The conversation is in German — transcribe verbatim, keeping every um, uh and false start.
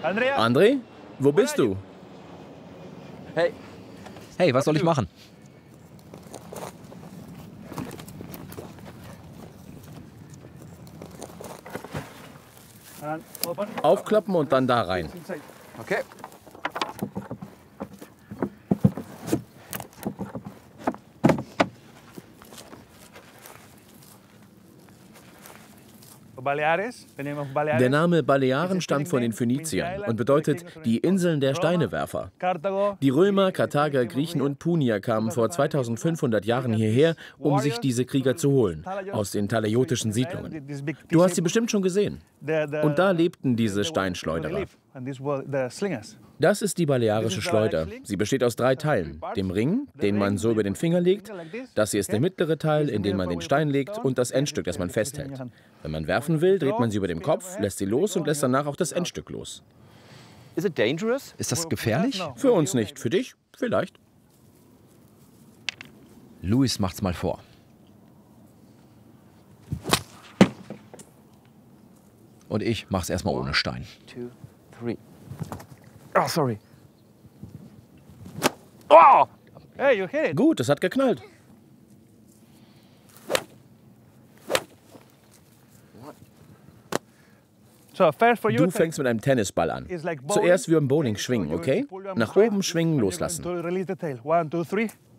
André, wo bist du? Hey. Hey, was soll ich machen? Aufklappen und dann da rein. Okay. Der Name Balearen stammt von den Phöniziern und bedeutet die Inseln der Steinewerfer. Die Römer, Karthager, Griechen und Punier kamen vor zweitausendfünfhundert Jahren hierher, um sich diese Krieger zu holen, aus den talaiotischen Siedlungen. Du hast sie bestimmt schon gesehen. Und da lebten diese Steinschleuderer. Das ist die balearische Schleuder. Sie besteht aus drei Teilen. Dem Ring, den man so über den Finger legt. Das hier ist der mittlere Teil, in den man den Stein legt. Und das Endstück, das man festhält. Wenn man werfen will, dreht man sie über dem Kopf, lässt sie los und lässt danach auch das Endstück los. Ist das gefährlich? Für uns nicht. Für dich vielleicht. Luis macht's mal vor. Und ich mach's erstmal ohne Stein. Two, three. Oh, sorry. Oh! Gut, das hat geknallt. Du fängst mit einem Tennisball an. Zuerst wie beim Bowling schwingen, okay? Nach oben schwingen, loslassen.